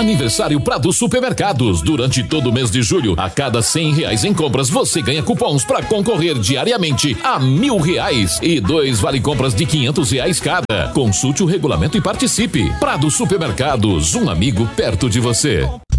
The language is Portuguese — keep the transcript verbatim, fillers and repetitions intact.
Aniversário Prado Supermercados. Durante todo o mês de julho, a cada cem reais em compras, você ganha cupons para concorrer diariamente a mil reais e dois vale compras de quinhentos reais cada. Consulte o regulamento e participe. Prado Supermercados, um amigo perto de você.